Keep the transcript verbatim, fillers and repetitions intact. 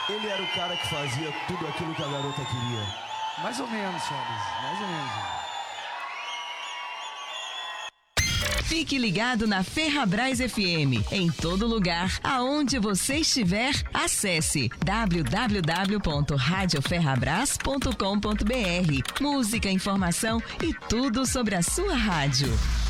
Ele era o cara que fazia tudo aquilo que a garota queria. Mais ou menos, Charles. Mais ou menos. Fique ligado na Ferrabras F M. Em todo lugar, aonde você estiver, acesse w w w ponto rádio ferrabras ponto com ponto b r. Música, informação e tudo sobre a sua rádio.